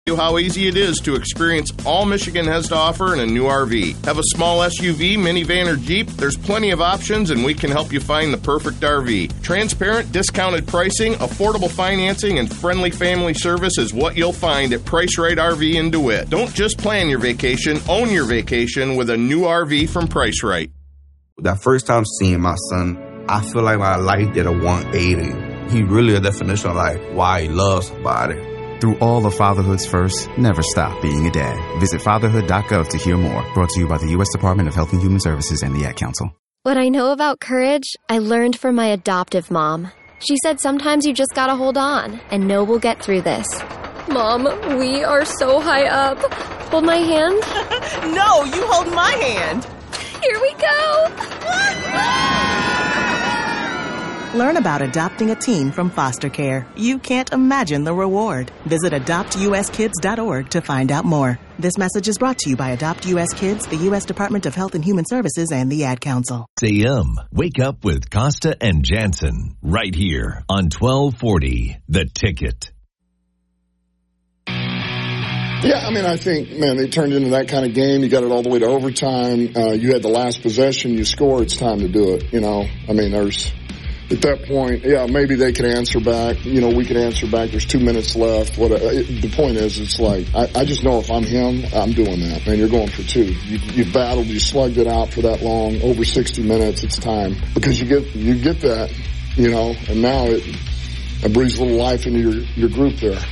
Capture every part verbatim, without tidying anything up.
How easy it is to experience all Michigan has to offer in a new R V. Have a small S U V, minivan, or Jeep? There's plenty of options, and we can help you find the perfect R V. Transparent, discounted pricing, affordable financing, and friendly family service is what you'll find at Price Right R V in DeWitt. Don't just plan your vacation, own your vacation with a new R V from Price Right. That first time seeing my son, I feel like my life did a one eighty. He really a definition of like why he loves somebody. Through all of fatherhood's firsts, never stop being a dad. Visit fatherhood dot gov to hear more. Brought to you by the U S Department of Health and Human Services and the Ad Council. What I know about courage, I learned from my adoptive mom. She said sometimes you just gotta hold on and know we'll get through this. Mom, we are so high up. Hold my hand. No, you hold my hand. Here we go. Learn about adopting a teen from foster care. You can't imagine the reward. Visit adopt u s kids dot org to find out more. This message is brought to you by Adopt U S Kids, the U S Department of Health and Human Services, and the Ad Council. A M. Wake up with Costa and Jansen right here on twelve forty The Ticket. Yeah, I mean, I think, man, they turned into that kind of game. You got it all the way to overtime. Uh, you had the last possession. You score. It's time to do it. You know, I mean, there's... At that point, yeah, maybe they could answer back. You know, we could answer back. There's two minutes left. What it, the point is, it's like I, I just know if I'm him, I'm doing that. Man, you're going for two. You, you battled, you slugged it out for that long, over sixty minutes. It's time because you get you get that, you know, and now it, it breathes a little life into your your group there.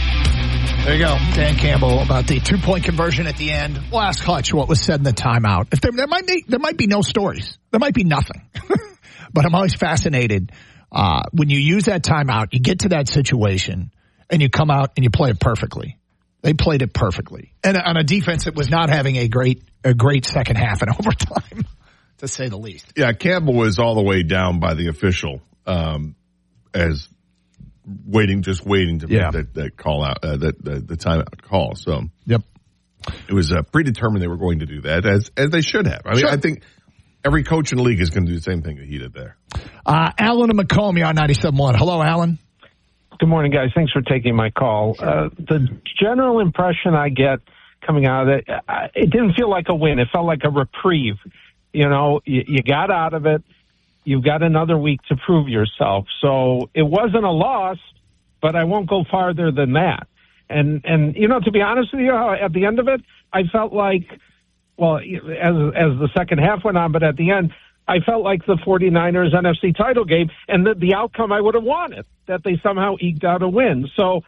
There you go, Dan Campbell about the two point conversion at the end. We'll ask Hutch what was said in the timeout. If there, there might be there might be no stories. There might be nothing. But I'm always fascinated uh, when you use that timeout, you get to that situation, and you come out and you play it perfectly. They played it perfectly. And on a defense that was not having a great a great second half and overtime, to say the least. Yeah, Campbell was all the way down by the official um, as waiting, just waiting to yeah. make that, that call out, uh, that the, the timeout call. So yep, it was uh, predetermined they were going to do that, as as they should have. I mean, sure. I think every coach in the league is going to do the same thing that he did there. Uh, Alan and Macomb, on ninety-seven point one. Hello, Alan. Good morning, guys. Thanks for taking my call. Uh, the general impression I get coming out of it, it didn't feel like a win. It felt like a reprieve. You know, you, you got out of it. You've got another week to prove yourself. So it wasn't a loss, but I won't go farther than that. And, and you know, to be honest with you, at the end of it, I felt like, well, as as the second half went on, but at the end, I felt like the 49ers N F C title game and the, the outcome I would have wanted, that they somehow eked out a win. So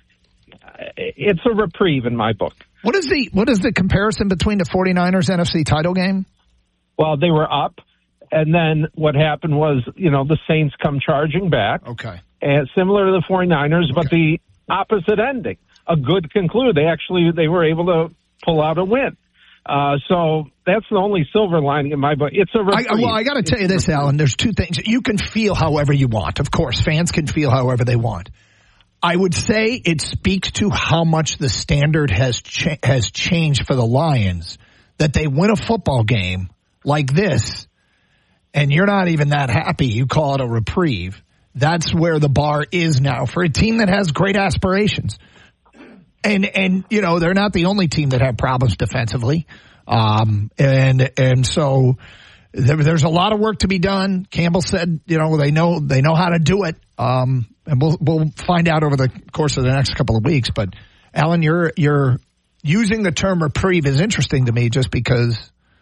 it's a reprieve in my book. What is the what is the comparison between the 49ers N F C title game? Well, they were up, and then what happened was, you know, the Saints come charging back. Okay. And similar to the 49ers, okay. But the opposite ending. A good conclude. They actually they were able to pull out a win. Uh, so that's the only silver lining in my book. It's a reprieve. I, well, I got to tell you this, Alan. There's two things. You can feel however you want. Of course, fans can feel however they want. I would say it speaks to how much the standard has cha- has changed for the Lions, that they win a football game like this, and you're not even that happy. You call it a reprieve. That's where the bar is now for a team that has great aspirations. And, and, you know, they're not the only team that have problems defensively. Um, and, and so there, there's a lot of work to be done. Campbell said, you know, they know, they know how to do it. Um, and we'll, we'll find out over the course of the next couple of weeks. But Alan, you're, you're using the term reprieve is interesting to me just because,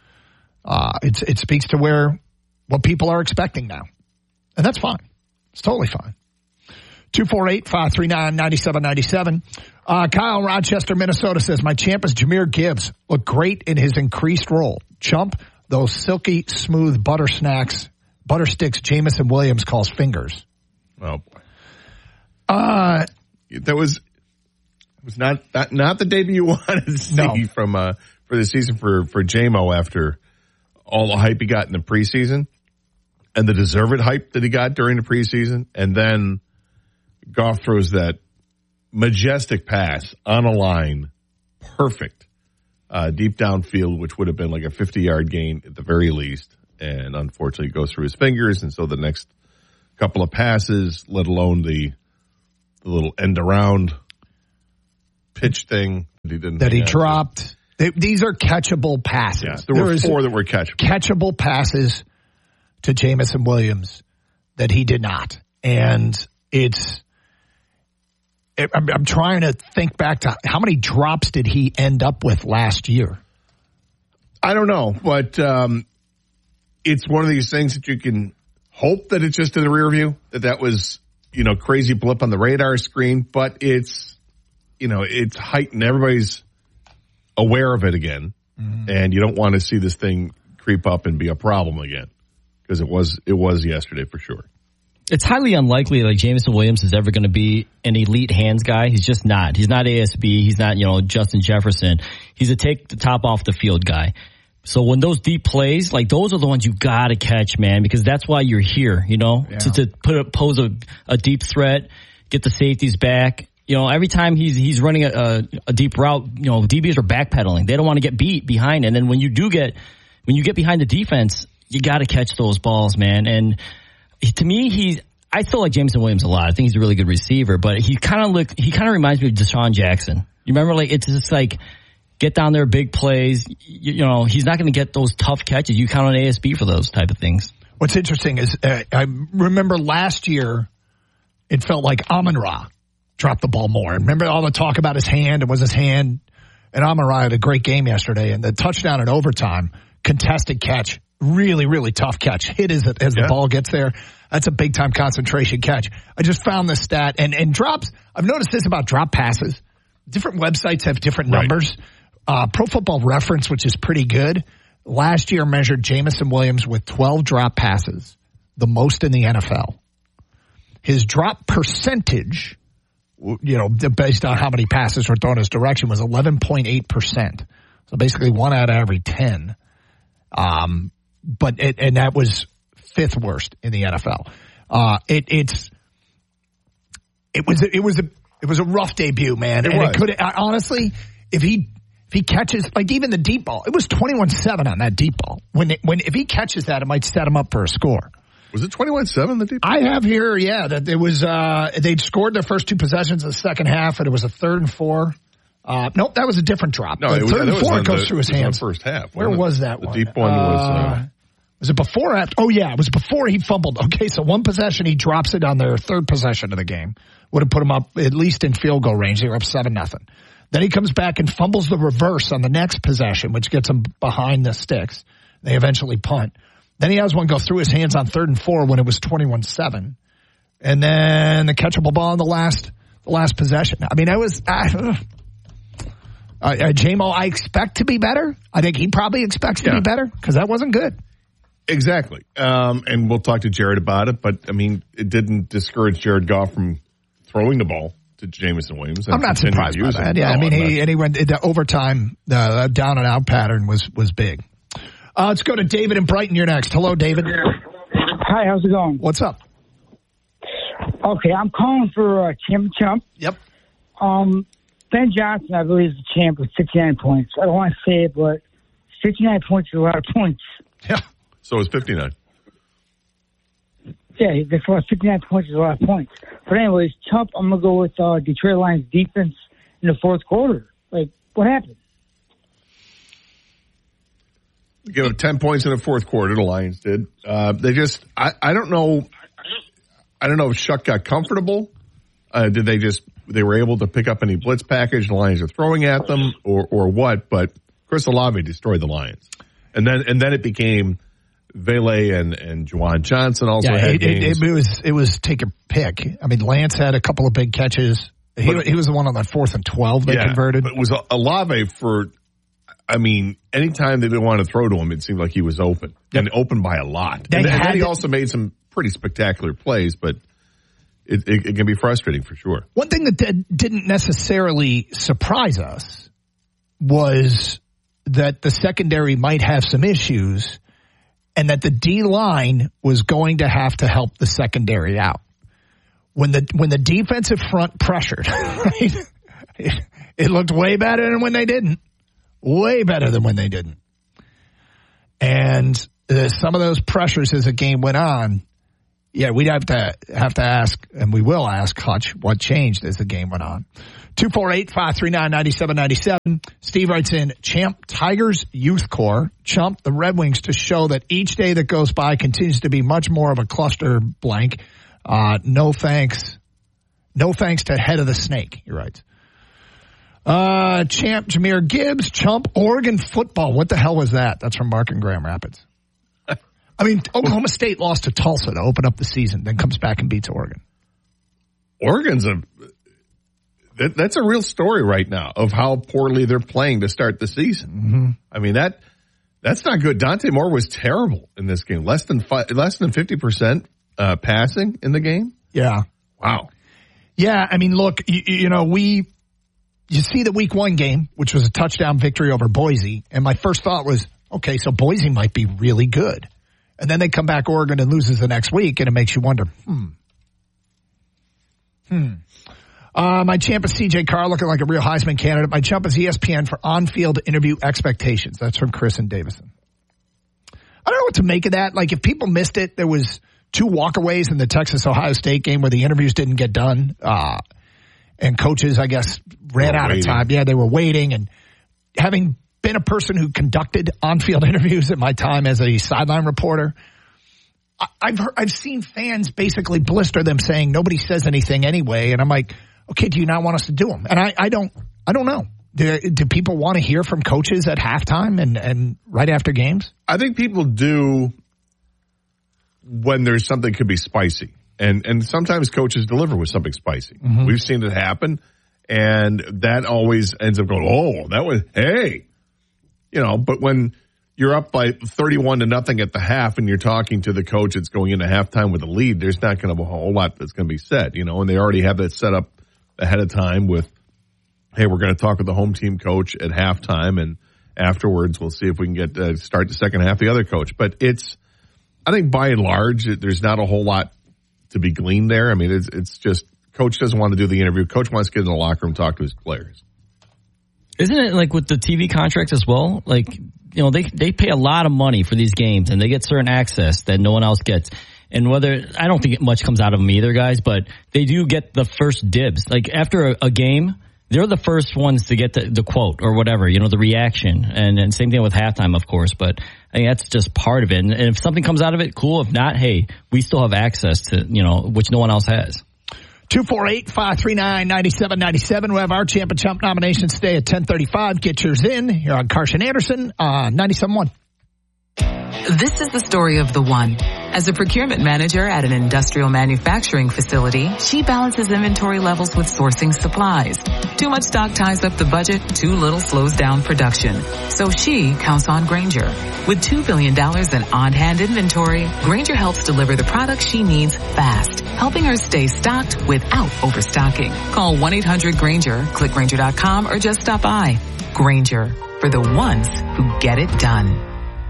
uh, it's, it speaks to where, what people are expecting now. And that's fine. It's totally fine. two four eight, five three nine, nine seven nine seven. Uh, Kyle in Rochester, Minnesota says, my champ is Jahmyr Gibbs. Looked great in his increased role. Chump, those silky smooth butter snacks, butter sticks Jamison Williams calls fingers. Oh, boy. Uh, that was, it was not, not, not the debut you wanted to see no. from, uh, for the season for, for J-Mo after all the hype he got in the preseason and the deserved hype that he got during the preseason. And then Goff throws that majestic pass on a line, perfect, uh, deep downfield, which would have been like a fifty-yard gain at the very least, and unfortunately it goes through his fingers, and so the next couple of passes, let alone the, the little end-around pitch thing that he didn't that he dropped. They, these are catchable passes. Yeah, there, there were four that were catchable. Catchable passes to Jameson Williams that he did not. And it's, I'm, I'm trying to think back to how many drops did he end up with last year? I don't know, but um, it's one of these things that you can hope that it's just in the rear view, that that was, you know, crazy blip on the radar screen, but it's, you know, it's heightened. Everybody's aware of it again, mm-hmm. and you don't want to see this thing creep up and be a problem again, because it was it was yesterday for sure. It's highly unlikely like Jameson Williams is ever going to be an elite hands guy. He's just not. He's not A S B. He's not, you know, Justin Jefferson. He's a take the top off the field guy. So when those deep plays, like those are the ones you got to catch, man, because that's why you're here, you know, yeah. to, to put a, pose a, a deep threat, get the safeties back. You know, every time he's he's running a, a, a deep route, you know, D Bs are backpedaling. They don't want to get beat behind. And then when you do get, when you get behind the defense, you got to catch those balls, man. And to me, he's, I still like Jameson Williams a lot. I think he's a really good receiver, but he kind of look, he kind of reminds me of Deshaun Jackson. You remember, like, it's just like, get down there, big plays. You, you know, he's not going to get those tough catches. You count on A S B for those type of things. What's interesting is, uh, I remember last year, it felt like Amon-Ra dropped the ball more. Remember all the talk about his hand? It was his hand. And Amon-Ra had a great game yesterday. And the touchdown in overtime, contested catch, really, really tough catch. Hit as, as yeah. the ball gets there. That's a big-time concentration catch. I just found this stat. And, and drops, I've noticed this about drop passes. Different websites have different right. numbers. Uh, Pro Football Reference, which is pretty good, last year measured Jameson Williams with twelve drop passes, the most in the N F L. His drop percentage, you know, based on how many passes were thrown his direction, was eleven point eight percent. So basically one out of every ten. Um, but it, and that was fifth worst in the N F L. Uh, it, it's, it was, it was a, it was a rough debut, man. It and was. It could, honestly, if he, if he catches, like even the deep ball, it was twenty-one seven on that deep ball. When, it, when, if he catches that, it might set him up for a score. Was it twenty-one seven, the deep ball? I have here, yeah, that it was, uh, they'd scored their first two possessions in the second half, and it was a third and four. Uh, nope, that was a different drop. No, the it was, third and four goes the, through his it was hands. The first half. Where was that the one? The deep one was. Uh, uh, was it before or after? Oh, yeah, it was before he fumbled. Okay, so one possession, he drops it on their third possession of the game. Would have put him up at least in field goal range. They were up seven nothing. Then he comes back and fumbles the reverse on the next possession, which gets him behind the sticks. They eventually punt. Then he has one go through his hands on third and four when it was twenty-one seven. And then the catchable ball in the last the last possession. I mean, I was uh, uh, J-Mo, I expect to be better. I think he probably expects to yeah. be better because that wasn't good. Exactly. Um, and we'll talk to Jared about it. But, I mean, it didn't discourage Jared Goff from throwing the ball to Jameson Williams. I'm not surprised by that. Yeah, no, I mean, he, not. and he went, the overtime, the down and out pattern was, was big. Uh, let's go to David in Brighton. You're next. Hello, David. Hi, how's it going? What's up? Okay, I'm calling for uh, Champ Chump. Yep. Um, Ben Johnson, I believe, is the champ with fifty-nine points. I don't want to say it, but fifty-nine points is a lot of points. Yeah. So it's fifty-nine. Yeah, that's why fifty-nine points is a lot of points. But anyways, Chump, I'm going to go with uh, Detroit Lions defense in the fourth quarter. Like, what happened? Give up ten points in the fourth quarter, the Lions did. Uh, they just, I, I don't know, I don't know if Shuck got comfortable. Uh, did they just, they were able to pick up any blitz package the Lions are throwing at them or, or what? But Chris Olave destroyed the Lions. And then, and then it became Vele and, and Juwan Johnson also yeah, had it, games. It, it was, it was take a pick. I mean, Lance had a couple of big catches. He, but, he was the one on that fourth and twelve they yeah, converted. But it was Olave for, I mean, anytime they didn't want to throw to him, it seemed like he was open. Yep. And open by a lot. And, and then he also made some pretty spectacular plays, but it, it, it can be frustrating for sure. One thing that did, didn't necessarily surprise us was that the secondary might have some issues and that the D-line was going to have to help the secondary out. When the when the defensive front pressured, right, it, it looked way better than when they didn't. Way better than when they didn't. And uh, some of those pressures as the game went on, yeah, we'd have to have to ask, and we will ask Hutch what changed as the game went on. two four eight, five three nine, nine seven nine seven. Steve writes in, Champ, Tigers Youth Corps chumped the Red Wings to show that each day that goes by continues to be much more of a cluster blank. Uh, no thanks. No thanks to Head of the Snake, he writes. Uh, Champ, Jahmyr Gibbs, chump Oregon football. What the hell was that? That's from Mark in Grand Rapids. I mean, Oklahoma State lost to Tulsa to open up the season, then comes back and beats Oregon. Oregon's a that, that's a real story right now of how poorly they're playing to start the season. Mm-hmm. I mean that that's not good. Dante Moore was terrible in this game. Less than five, less than fifty percent uh, passing in the game. Yeah. Wow. Yeah. I mean, look, you, you know, we you see the week one game, which was a touchdown victory over Boise, and my first thought was, okay, so Boise might be really good, and then they come back Oregon and loses the next week, and it makes you wonder, hmm. Hmm. Uh, my champ is C J Carr, looking like a real Heisman candidate. My chump is E S P N for on-field interview expectations. That's from Chris and Davison. I don't know what to make of that. Like, if people missed it, there was two walkaways in the Texas-Ohio State game where the interviews didn't get done. Uh, and coaches, I guess, ran out waiting. of time. Yeah, they were waiting. And having been a person who conducted on-field interviews at my time as a sideline reporter, I've heard, I've seen fans basically blister them saying nobody says anything anyway, and I'm like, okay, do you not want us to do them? And I, I don't I don't know. Do, do people want to hear from coaches at halftime and, and right after games? I think people do when there's something could be spicy, and and sometimes coaches deliver with something spicy. Mm-hmm. We've seen it happen, and that always ends up going, oh, that was hey, you know. But when you're up by thirty-one to nothing at the half and you're talking to the coach that's going into halftime with a lead, there's not going to be a whole lot that's going to be said, you know, and they already have that set up ahead of time with, hey, we're going to talk with the home team coach at halftime, and afterwards we'll see if we can get uh, start the second half the other coach. But it's, I think by and large, there's not a whole lot to be gleaned there. I mean, it's, it's just coach doesn't want to do the interview. Coach wants to get in the locker room, talk to his players. Isn't it like with the T V contracts as well? Like, you know, they they pay a lot of money for these games, and they get certain access that no one else gets. And whether, I don't think much comes out of them either, guys, but they do get the first dibs. Like, after a, a game, they're the first ones to get the, the quote or whatever, you know, the reaction. And, and same thing with halftime, of course, but I think that's just part of it. And, and if something comes out of it, cool. If not, hey, we still have access to, you know, which no one else has. two four eight, five three nine, nine seven nine seven. We'll have our Champ and Chump nominations today at ten thirty-five. Get yours in here on Carson Anderson on ninety-seven point one. This is the story of the one. As a procurement manager at an industrial manufacturing facility, she balances inventory levels with sourcing supplies. Too much stock ties up the budget, too little slows down production. So she counts on Grainger. With two billion dollars in on-hand inventory, Grainger helps deliver the products she needs fast, helping her stay stocked without overstocking. Call one eight hundred Grainger, click Grainger dot com, or just stop by. Grainger, for the ones who get it done.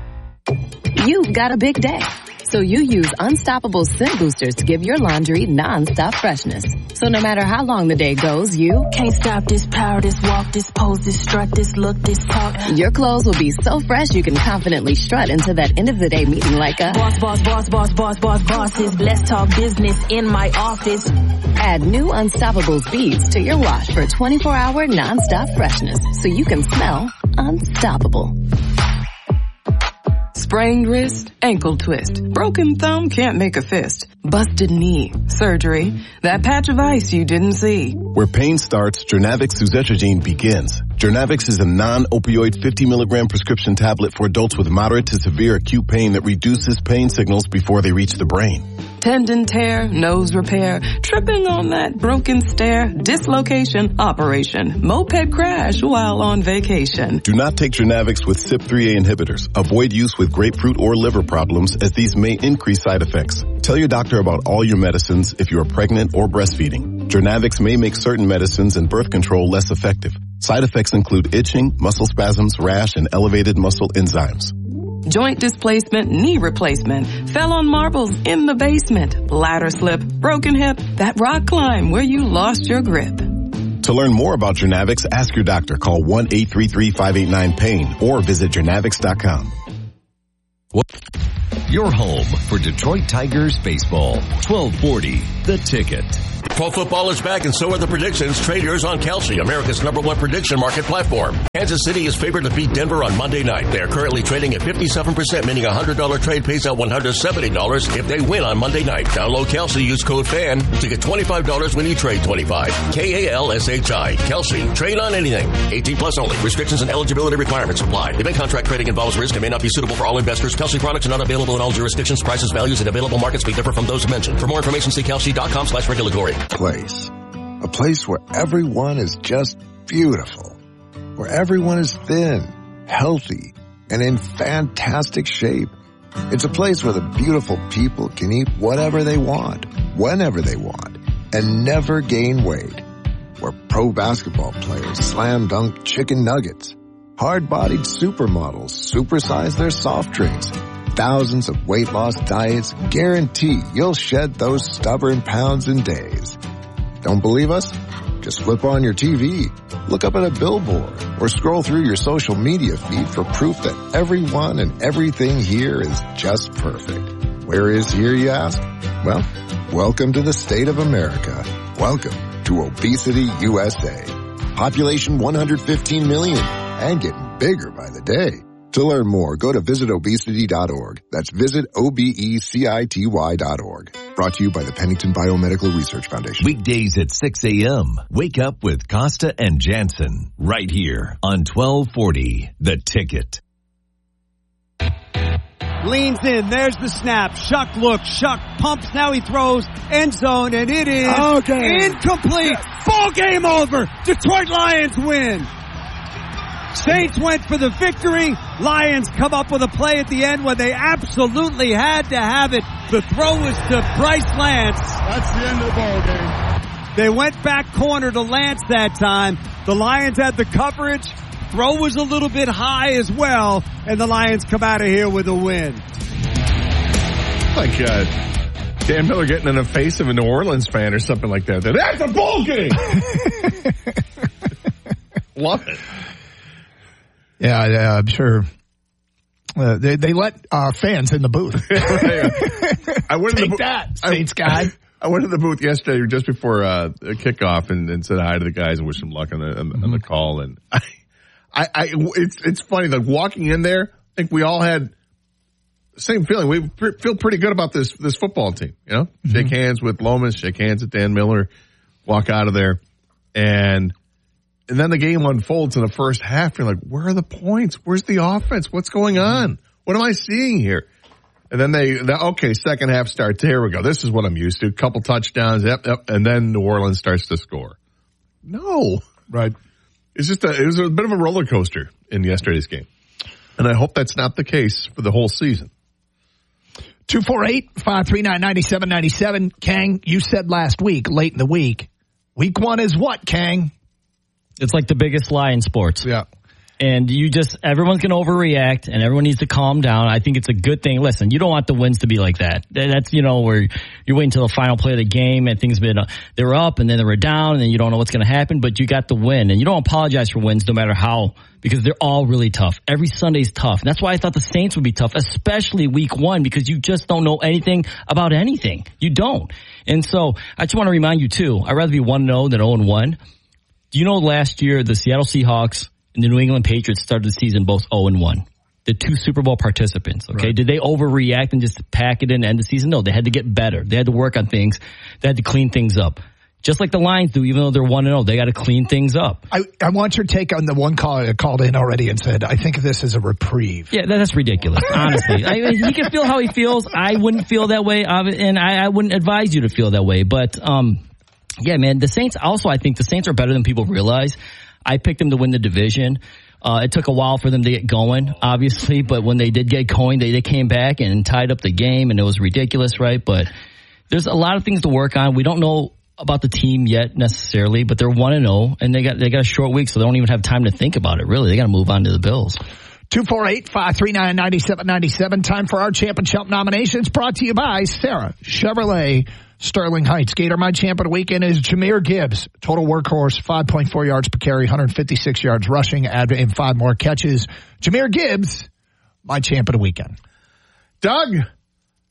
You've got a big day, so you use Unstoppable Scent Boosters to give your laundry non-stop freshness. So no matter how long the day goes, you can't stop this power, this walk, this pose, this strut, this look, this talk. Your clothes will be so fresh you can confidently strut into that end of the day meeting like a boss, boss, boss, boss, boss, boss, bosses. Let's talk business in my office. Add new Unstoppable beads to your wash for twenty-four hour non-stop freshness, so you can smell unstoppable. Sprained wrist, ankle twist, broken thumb, can't make a fist, busted knee, surgery, that patch of ice you didn't see. Where pain starts, Jernavix suzetrigine begins. Jernavix is a non-opioid fifty milligram prescription tablet for adults with moderate to severe acute pain that reduces pain signals before they reach the brain. Tendon tear, nose repair, tripping on that broken stair, dislocation, operation, moped crash while on vacation. Do not take Jernavix with C Y P three A inhibitors. Avoid use with grapefruit or liver problems, as these may increase side effects. Tell your doctor about all your medicines if you are pregnant or breastfeeding. Jernavix may make certain medicines and birth control less effective. Side effects include itching, muscle spasms, rash, and elevated muscle enzymes. Joint displacement, knee replacement, fell on marbles in the basement, ladder slip, broken hip, that rock climb where you lost your grip. To learn more about Jernavix, ask your doctor. Call one eight three three, five eight nine, pain or visit Jernavix dot com. Your home for Detroit Tigers baseball. twelve forty, The Ticket. Pro football is back, and so are the predictions. Trade yours on Kalshi, America's number one prediction market platform. Kansas City is favored to beat Denver on Monday night. They are currently trading at fifty-seven percent, meaning a one hundred dollars trade pays out one hundred seventy dollars if they win on Monday night. Download Kalshi, use code FAN to get twenty-five dollars when you trade twenty-five. K A L S H I. Kalshi. Trade on anything. eighteen plus only. Restrictions and eligibility requirements apply. Event contract trading involves risk and may not be suitable for all investors. Kalshi products are not available in all jurisdictions. Prices, values, and available markets may differ from those mentioned. For more information, see kalshi.com slash regulatory. Place. A place where everyone is just beautiful. Where everyone is thin, healthy, and in fantastic shape. It's a place where the beautiful people can eat whatever they want, whenever they want, and never gain weight. Where pro basketball players slam dunk chicken nuggets. Hard-bodied supermodels supersize their soft drinks. Thousands of weight loss diets guarantee you'll shed those stubborn pounds in days. Don't believe us? Just flip on your T V, look up at a billboard, or scroll through your social media feed for proof that everyone and everything here is just perfect. Where is here, you ask? Well, welcome to the state of America. Welcome to Obesity U S A. Population one hundred fifteen million and getting bigger by the day. To learn more, go to visit obesity dot org. That's visit O B E C I T Y dot org. Brought to you by the Pennington Biomedical Research Foundation. Weekdays at six a.m. Wake up with Costa and Jansen right here on twelve forty The Ticket. Leans in. There's the snap. Shuck looks. Shuck pumps. Now he throws. End zone. And it is okay. Incomplete. Ball game over. Detroit Lions win. Saints went for the victory. Lions come up with a play at the end when they absolutely had to have it. The throw was to Bryce Lance. That's the end of the ball game. They went back corner to Lance that time. The Lions had the coverage. Throw was a little bit high as well, and the Lions come out of here with a win. Like uh, Dan Miller getting in the face of a New Orleans fan or something like that. That's a ball game. Love it. Yeah, yeah, I'm sure. Uh, they they let uh, fans in the booth. I went Take in the bo- that, Saints guy. I, I went to the booth yesterday just before uh, kickoff and, and said hi to the guys and wish them luck on the on, mm-hmm. on the call. And I, I, I, it's it's funny, like walking in there, I think we all had the same feeling. We pr- feel pretty good about this this football team. You know, mm-hmm. shake hands with Lomas, shake hands with Dan Miller, walk out of there, and. And then the game unfolds in the first half. You're like, where are the points? Where's the offense? What's going on? What am I seeing here? And then they, they okay, second half starts. Here we go. This is what I'm used to. A couple touchdowns. Yep, yep. And then New Orleans starts to score. No. Right. It's just a, it was a bit of a roller coaster in yesterday's game. And I hope that's not the case for the whole season. two four eight, five three nine, nine seven nine seven. Kang, you said last week, late in the week, week one is what, Kang? It's like the biggest lie in sports. Yeah. And you just, everyone's going to overreact and everyone needs to calm down. I think it's a good thing. Listen, you don't want the wins to be like that. That's, you know, where you're waiting until the final play of the game and things been, uh, they were up and then they were down and then you don't know what's going to happen, but you got the win. And you don't apologize for wins no matter how, because they're all really tough. Every Sunday's tough. And that's why I thought the Saints would be tough, especially week one, because you just don't know anything about anything. You don't. And so I just want to remind you too, I'd rather be one and oh than oh and one. Do you know last year the Seattle Seahawks and the New England Patriots started the season both oh and one? The two Super Bowl participants, okay? Right. Did they overreact and just pack it in and end the season? No, they had to get better. They had to work on things. They had to clean things up. Just like the Lions do, even though they're one and oh, they got to clean things up. I, I want your take on the one caller that called in already and said, I think this is a reprieve. Yeah, that's ridiculous, honestly. I, he can feel how he feels. I wouldn't feel that way, and I, I wouldn't advise you to feel that way. But, um, yeah, man, the Saints also, I think the Saints are better than people realize. I picked them to win the division. Uh, it took a while for them to get going, obviously, but when they did get going, they, they came back and tied up the game, and it was ridiculous, right? But there's a lot of things to work on. We don't know about the team yet necessarily, but they're one and oh, and they got they got a short week, so they don't even have time to think about it, really. They got to move on to the Bills. two four eight, five three nine, nine seven nine seven. Time for our championship nominations, brought to you by Sarah Chevrolet, Sterling Heights. Gator My Champ of the Weekend is Jahmyr Gibbs. Total workhorse, five point four yards per carry, one hundred fifty-six yards rushing, and five more catches. Jahmyr Gibbs, my champ of the weekend. Doug,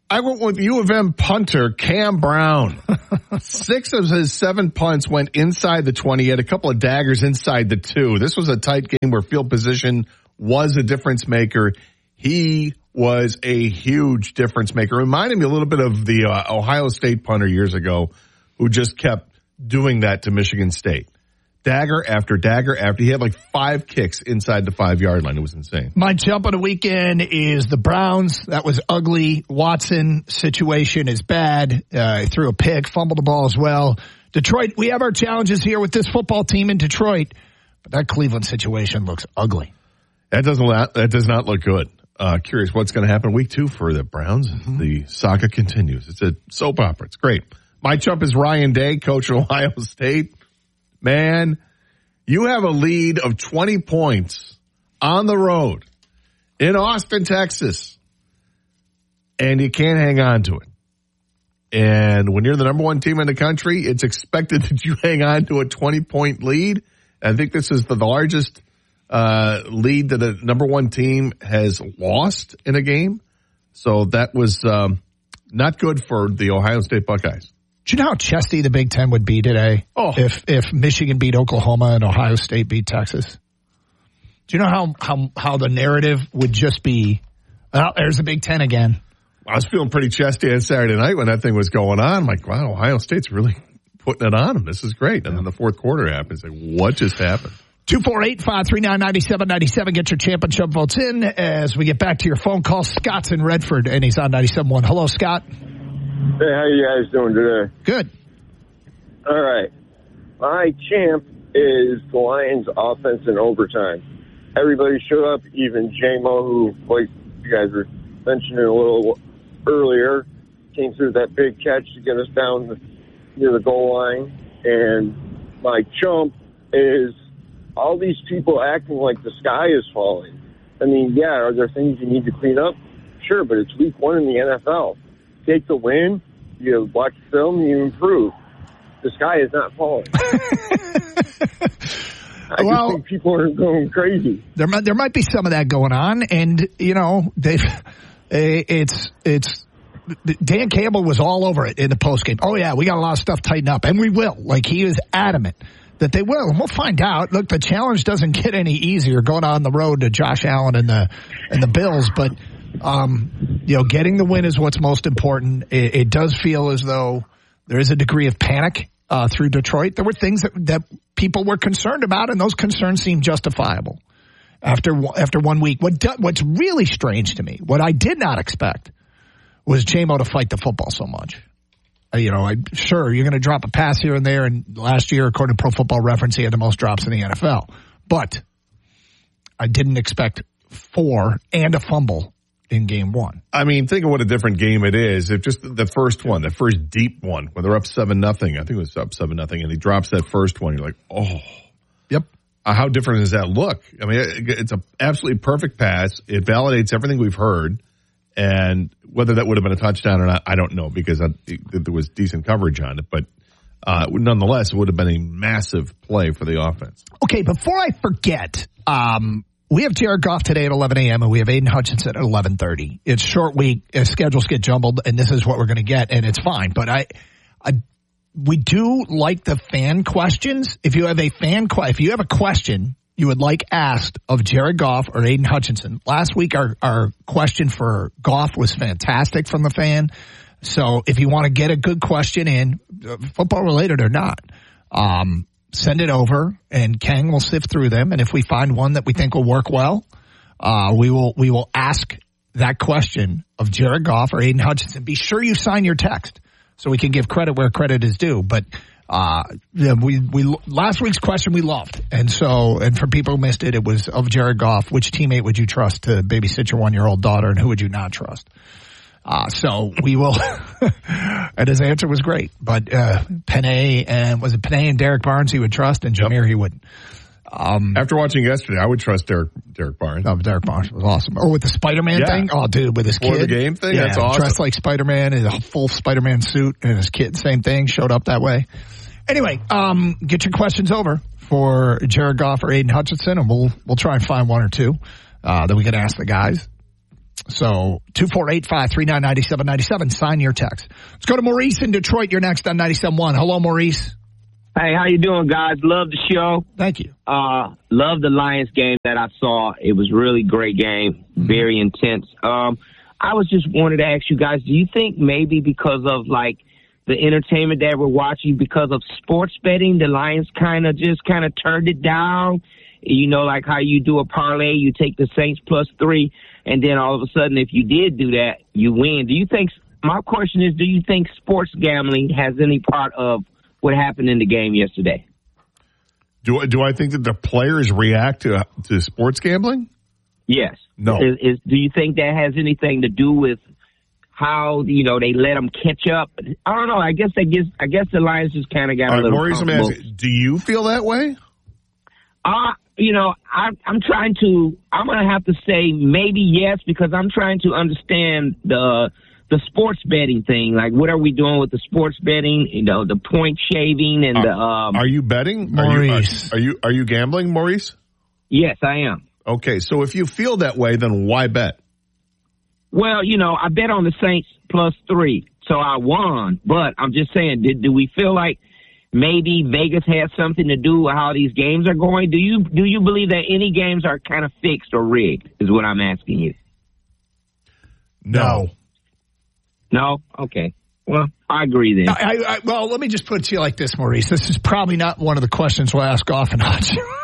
I went with U of M punter Cam Brown. Six of his seven punts went inside the twenty. He had a couple of daggers inside the two. This was a tight game where field position was a difference maker. He was a huge difference maker. Reminded me a little bit of the uh, Ohio State punter years ago who just kept doing that to Michigan State. Dagger after dagger after. He had like five kicks inside the five-yard line. It was insane. My jump of the weekend is the Browns. That was ugly. Watson situation is bad. Uh, he threw a pick, fumbled the ball as well. Detroit, we have our challenges here with this football team in Detroit, but that Cleveland situation looks ugly. That doesn't. That does not look good. Uh, curious what's going to happen week two for the Browns. Mm-hmm. The saga continues. It's a soap opera. It's great. My chump is Ryan Day, coach of Ohio State. Man, you have a lead of twenty points on the road in Austin, Texas, and you can't hang on to it. And when you're the number one team in the country, it's expected that you hang on to a twenty-point lead. I think this is the largest uh, lead that a number one team has lost in a game. So that was um, not good for the Ohio State Buckeyes. Do you know how chesty the Big Ten would be today oh. if if Michigan beat Oklahoma and Ohio State beat Texas? Do you know how how, how the narrative would just be, oh, there's the Big Ten again? I was feeling pretty chesty on Saturday night when that thing was going on. I'm like, wow, Ohio State's really putting it on them. This is great. And then the fourth quarter happens. Like, what just happened? two four eight, five three nine, nine seven nine seven. Get your championship votes in as we get back to your phone call. Scott's in Redford, and he's on ninety-seven point one. Hello, Scott. Hey, how you guys doing today? Good. All right. My champ is the Lions' offense in overtime. Everybody showed up, even J-Mo, who, like you guys were mentioning a little earlier, came through that big catch to get us down near the goal line. And my chump is all these people acting like the sky is falling. I mean, yeah, are there things you need to clean up? Sure, but it's week one in the N F L. Take the win, you watch film, you improve. The sky is not falling. I well, just think people are going crazy. There might, there might be some of that going on, and you know, they've it's it's Dan Campbell was all over it in the postgame. Oh yeah, we got a lot of stuff tightened up, and we will. Like he is adamant that they will, and we'll find out. Look, the challenge doesn't get any easier going on the road to Josh Allen and the and the Bills, but. Um, you know, getting the win is what's most important. It, it does feel as though there is a degree of panic uh, through Detroit. There were things that, that people were concerned about, and those concerns seem justifiable after after one week. What do, what's really strange to me, what I did not expect, was J-Mo to fight the football so much. Uh, you know, I, sure, you're going to drop a pass here and there, and last year, according to Pro Football Reference, he had the most drops in the N F L. But I didn't expect four and a fumble in game one. I mean, think of what a different game it is. If just the first one, the first deep one, when they're up seven nothing, I think it was up seven nothing, and he drops that first one, you're like, oh. Yep. Uh, how different does that look? I mean, it, it's a absolutely perfect pass. It validates everything we've heard, and whether that would have been a touchdown or not, I don't know, because I, it, there was decent coverage on it, but uh, nonetheless, it would have been a massive play for the offense. Okay, before I forget, um, we have Jared Goff today at eleven a.m. and we have Aiden Hutchinson at eleven thirty. It's short week. Schedules get jumbled, and this is what we're going to get, and it's fine. But I, I, we do like the fan questions. If you have a fan, que- if you have a question you would like asked of Jared Goff or Aiden Hutchinson. Last week, our our question for Goff was fantastic from the fan. So if you want to get a good question in, football related or not, um. send it over, and Kang will sift through them. And if we find one that we think will work well, uh, we will we will ask that question of Jared Goff or Aiden Hutchinson. Be sure you sign your text so we can give credit where credit is due. But uh, yeah, we we last week's question we loved, and so and for people who missed it, it was of Jared Goff. Which teammate would you trust to babysit your one year old daughter, and who would you not trust? Uh, so we will, and his answer was great, but, uh, Penei and was it Penei and Derek Barnes he would trust, and Jameer yep. he wouldn't. Um, after watching yesterday, I would trust Derek, Derek Barnes. Oh, Derek Barnes was awesome. Or with the Spider-Man yeah. thing. Oh, dude, with his For kid. the game thing? Yeah, that's awesome. Dressed like Spider-Man in a full Spider-Man suit, and his kid, same thing, showed up that way. Anyway, um, get your questions over for Jared Goff or Aiden Hutchinson, and we'll, we'll try and find one or two, uh, that we can ask the guys. So two four eight, five three nine, nine seven nine seven. Sign your text. Let's go to Maurice in Detroit. You're next on ninety-seven point one. Hello, Maurice. Hey, how you doing, guys? Love the show. Thank you. Uh, love the Lions game that I saw. It was a really great game, very intense. Um, I was just wanted to ask you guys, do you think maybe because of, like, the entertainment that we're watching, because of sports betting, the Lions kind of just kind of turned it down? You know, like how you do a parlay, you take the Saints plus three, and then all of a sudden, if you did do that, you win. Do you think, my question is, do you think sports gambling has any part of what happened in the game yesterday? Do do I think that the players react to to sports gambling? Yes. No. Is, is, do you think that has anything to do with how, you know, they let them catch up? I don't know. I guess they guess I guess the Lions just kind of got All a right, little Maurice, let me ask you, do you feel that way? Uh, you know, I, I'm trying to. I'm gonna have to say maybe yes, because I'm trying to understand the. The sports betting thing, like what are we doing with the sports betting? You know, the point shaving and uh, the. Um, are you betting, Maurice? Are you, are, are you are you gambling, Maurice? Yes, I am. Okay, so if you feel that way, then why bet? Well, you know, I bet on the Saints plus three, so I won. But I'm just saying, did do we feel like maybe Vegas has something to do with how these games are going? Do you do you believe that any games are kind of fixed or rigged? Is what I'm asking you. No. No? Okay. Well, I agree then. I, I, well, let me just put it to you like this, Maurice. This is probably not one of the questions we'll ask often. I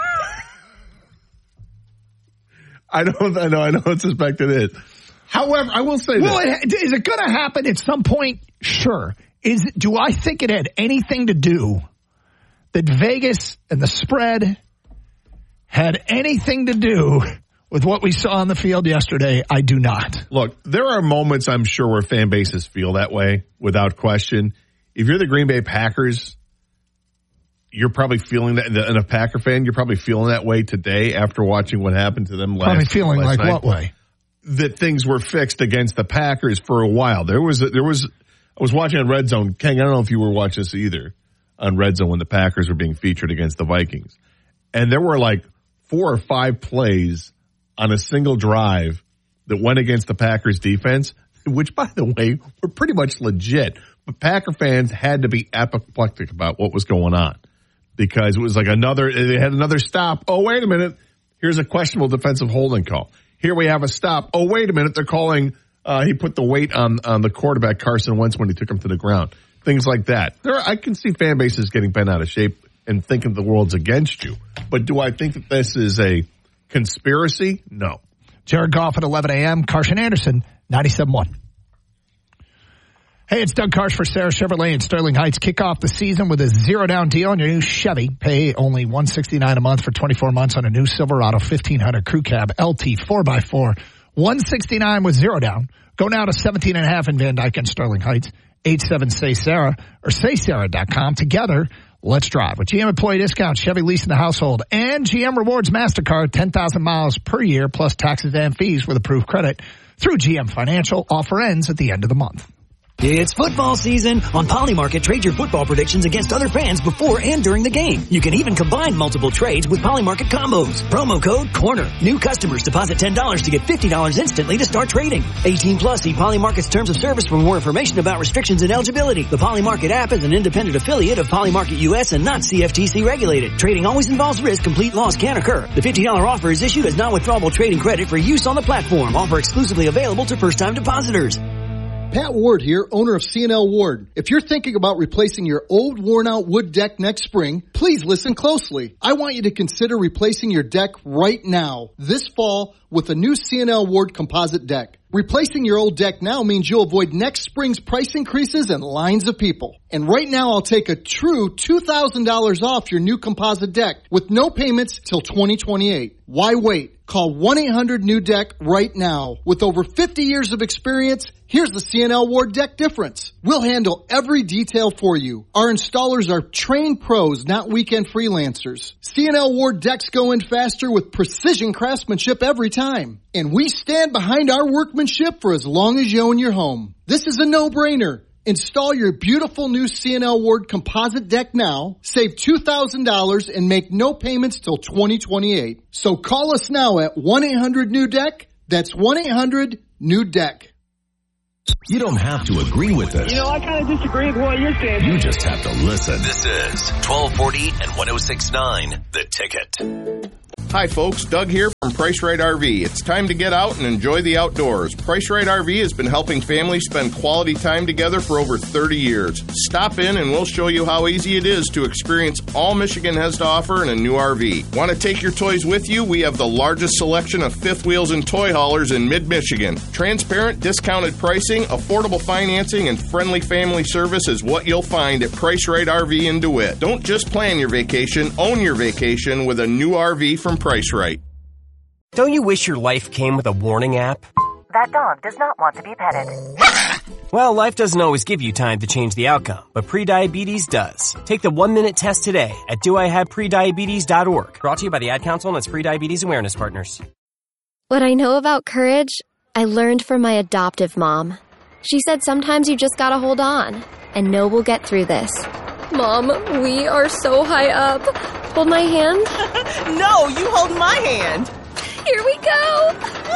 don't I know. I don't suspect it is. However, I will say well, this. It, is it going to happen at some point? Sure. Is Do I think it had anything to do that Vegas and the spread had anything to do with what we saw on the field yesterday? I do not. Look, there are moments I'm sure where fan bases feel that way, without question. If you're the Green Bay Packers, you're probably feeling that, and a Packer fan, you're probably feeling that way today after watching what happened to them last Probably feeling last like night. what way? That things were fixed against the Packers for a while. There was, there was, I was watching on Red Zone. King, I don't know if you were watching this either on Red Zone when the Packers were being featured against the Vikings. And there were like four or five plays on a single drive that went against the Packers defense, which, by the way, were pretty much legit. But Packer fans had to be apoplectic about what was going on because it was like another, they had another stop. Oh, wait a minute. Here's a questionable defensive holding call. Here we have a stop. Oh, wait a minute. They're calling, uh, he put the weight on, on the quarterback, Carson Wentz, when he took him to the ground. Things like that. There, I can see fan bases getting bent out of shape and thinking the world's against you. But do I think that this is a conspiracy? No. Jared Goff at eleven a.m. Carson Anderson, ninety-seven point one. Hey, it's Doug Karsh for Sarah Chevrolet in Sterling Heights. Kick off the season with a zero-down deal on your new Chevy. Pay only one hundred sixty-nine dollars a month for twenty-four months on a new Silverado fifteen hundred Crew Cab L T four by four. one hundred sixty-nine dollars with zero down. Go now to seventeen and a half in Van Dyke and Sterling Heights. eight seven say Sarah or say sarah dot com. Together, let's drive. With G M Employee Discount, Chevy Lease in the household, and G M Rewards MasterCard, ten thousand miles per year plus taxes and fees with approved credit through G M Financial. Offer ends at the end of the month. It's football season. On Polymarket, trade your football predictions against other fans before and during the game. You can even combine multiple trades with Polymarket combos. Promo code CORNER. New customers deposit ten dollars to get fifty dollars instantly to start trading. eighteen plus, see Polymarket's terms of service for more information about restrictions and eligibility. The Polymarket app is an independent affiliate of Polymarket U S and not C F T C regulated. Trading always involves risk. Complete loss can occur. The fifty dollars offer is issued as non-withdrawable trading credit for use on the platform. Offer exclusively available to first-time depositors. Pat Ward here, owner of C and L Ward. If you're thinking about replacing your old worn-out wood deck next spring, please listen closely. I want you to consider replacing your deck right now, this fall, with a new C and L Ward composite deck. Replacing your old deck now means you'll avoid next spring's price increases and lines of people. And right now, I'll take a true two thousand dollars off your new composite deck with no payments till twenty twenty-eight. Why wait? Call one eight hundred new deck right now. With over fifty years of experience, here's the C and L Ward deck difference. We'll handle every detail for you. Our installers are trained pros, not weekend freelancers. C and L Ward decks go in faster with precision craftsmanship every time. And we stand behind our workmanship for as long as you own your home. This is a no-brainer. Install your beautiful new C and L Ward composite deck now, save two thousand dollars, and make no payments till twenty twenty-eight. So call us now at one eight hundred new deck. That's one eight hundred new deck. You don't have to agree with us. You know, I kind of disagree with what you're saying. You just have to listen. This is twelve forty and one oh six point nine The Ticket. Hi folks, Doug here from Price Right R V. It's time to get out and enjoy the outdoors. Price Right R V has been helping families spend quality time together for over thirty years. Stop in and we'll show you how easy it is to experience all Michigan has to offer in a new R V. Want to take your toys with you? We have the largest selection of fifth wheels and toy haulers in mid-Michigan. Transparent, discounted pricing, affordable financing, and friendly family service is what you'll find at Price Right R V in DeWitt. Don't just plan your vacation, own your vacation with a new R V from Price Right. Don't you wish your life came with a warning app? That dog does not want to be petted. Well, life doesn't always give you time to change the outcome, but prediabetes does. Take the one-minute test today at do I have prediabetes dot org. Brought to you by the Ad Council and its Prediabetes Awareness Partners. What I know about courage, I learned from my adoptive mom. She said sometimes you just gotta hold on and know we'll get through this. Mom, we are so high up. Hold my hand. No, you hold my hand. Here we go.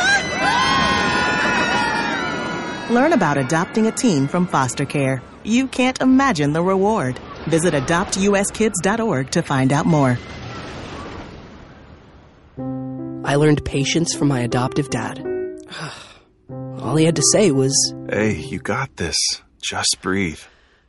Learn about adopting a teen from foster care. You can't imagine the reward. Visit adopt u s kids dot org to find out more. I learned patience from my adoptive dad. All he had to say was, "Hey, you got this. Just breathe."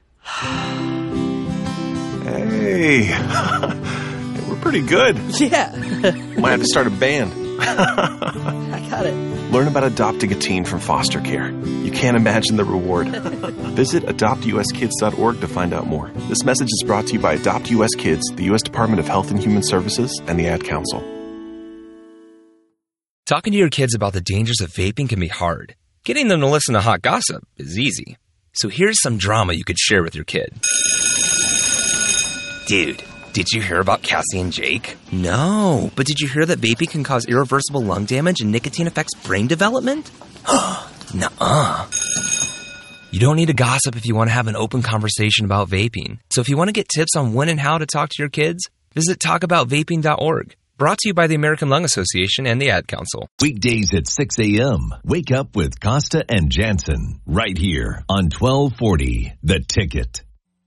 Hey, we're pretty good. Yeah. Might have to start a band. I got it. Learn about adopting a teen from foster care. You can't imagine the reward. Visit adopt u s kids dot org to find out more. This message is brought to you by Adopt U S Kids, the U S Department of Health and Human Services, and the Ad Council. Talking to your kids about the dangers of vaping can be hard. Getting them to listen to hot gossip is easy. So here's some drama you could share with your kid. Dude, did you hear about Cassie and Jake? No, but did you hear that vaping can cause irreversible lung damage and nicotine affects brain development? Nuh-uh. You don't need to gossip if you want to have an open conversation about vaping. So if you want to get tips on when and how to talk to your kids, visit talk about vaping dot org. Brought to you by the American Lung Association and the Ad Council. Weekdays at six a.m. Wake up with Costa and Jansen right here on twelve forty The Ticket.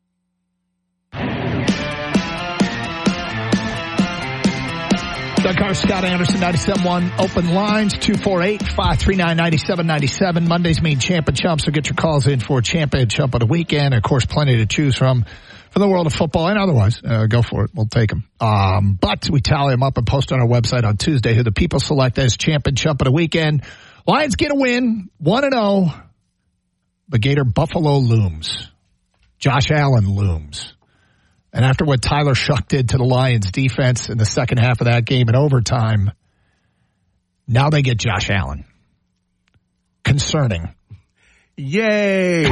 Doug Carr, Scott Anderson, ninety-seven point one. Open lines, two four eight, five three nine, nine seven nine seven. Mondays mean Champ and Chump, so get your calls in for Champ and Chump of the weekend. Of course, plenty to choose from from the world of football and otherwise. Uh, go for it. We'll take them. Um, but we tally them up and post on our website on Tuesday who the people select as Champ and Chump of the weekend. Lions get a win, one and oh. The Gator Buffalo looms. Josh Allen looms. And after what Tyler Shuck did to the Lions defense in the second half of that game in overtime, now they get Josh Allen. Concerning. Yay!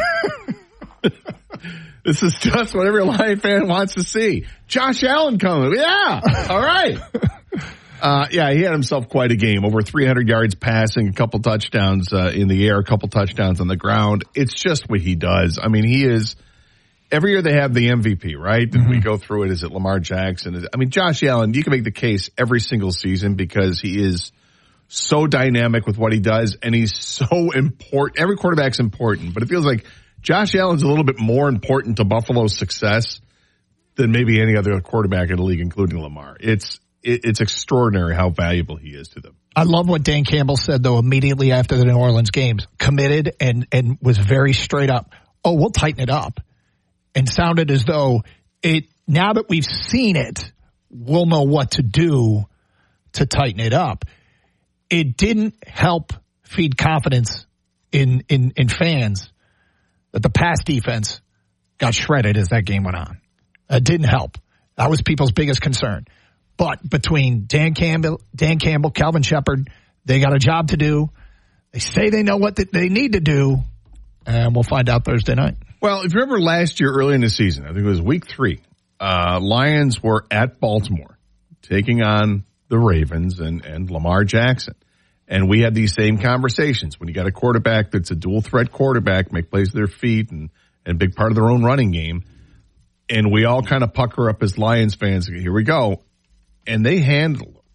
This is just what every Lion fan wants to see. Josh Allen coming. Yeah. All right. Uh, yeah, he had himself quite a game. Over three hundred yards passing, a couple touchdowns uh, in the air, a couple touchdowns on the ground. It's just what he does. I mean, he is... Every year they have the M V P, right? And mm-hmm. we go through it. Is it Lamar Jackson? Is it, I mean, Josh Allen, you can make the case every single season because he is so dynamic with what he does, and he's so important. Every quarterback's important, but it feels like Josh Allen's a little bit more important to Buffalo's success than maybe any other quarterback in the league, including Lamar. It's it, it's extraordinary how valuable he is to them. I love what Dan Campbell said, though, immediately after the New Orleans games. Committed and, and was very straight up. Oh, we'll tighten it up. And sounded as though it, now that we've seen it, we'll know what to do to tighten it up. It didn't help feed confidence in, in, in fans that the pass defense got shredded as that game went on. It didn't help. That was people's biggest concern. But between Dan Campbell, Dan Campbell, Calvin Shepard, they got a job to do. They say they know what they need to do, and we'll find out Thursday night. Well, if you remember last year, early in the season, I think it was week three, uh, Lions were at Baltimore taking on the Ravens and, and Lamar Jackson. And we had these same conversations. When you got a quarterback that's a dual threat quarterback, make plays with their feet and, and big part of their own running game. And we all kind of pucker up as Lions fans. Here we go. And they handled them,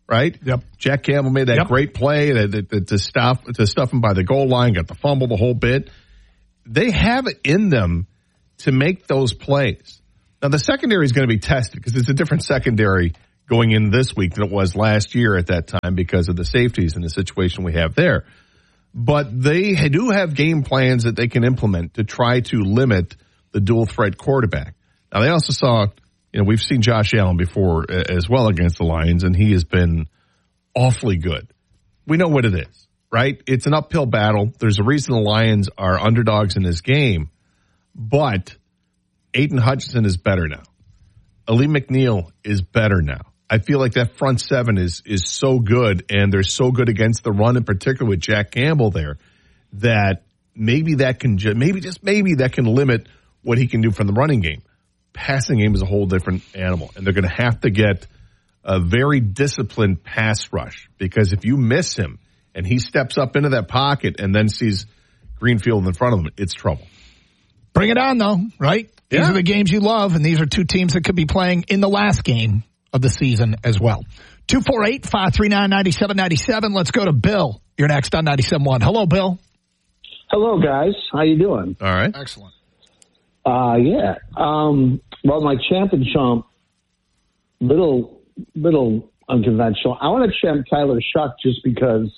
right? Yep. Jack Campbell made that Yep. great play to, to, to stop to stuff him by the goal line, got the fumble, the whole bit. They have it in them to make those plays. Now, the secondary is going to be tested because it's a different secondary going in this week than it was last year at that time because of the safeties and the situation we have there. But they do have game plans that they can implement to try to limit the dual threat quarterback. Now, they also saw, you know, we've seen Josh Allen before as well against the Lions, and he has been awfully good. We know what it is, right? It's an uphill battle. There's a reason the Lions are underdogs in this game, but Aiden Hutchinson is better now. Ali McNeil is better now. I feel like that front seven is is so good, and they're so good against the run, in particular with Jack Campbell there, that maybe that can ju- maybe just maybe that can limit what he can do from the running game. Passing game is a whole different animal, and they're going to have to get a very disciplined pass rush, because if you miss him and he steps up into that pocket and then sees Greenfield in front of him, it's trouble. Bring it on, though, right? These Yeah. are the games you love, and these are two teams that could be playing in the last game of the season as well. two four eight, five three nine, nine seven nine seven. Let's go to Bill. You're next on ninety-seven point one. Hello, Bill. Hello, guys. How you doing? All right. Excellent. Uh, yeah. Um, well, my champ and chump, little, little unconventional. I want to champ Tyler Shuck just because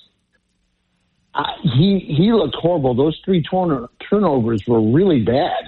I, he he looked horrible. Those three turn- turnovers were really bad.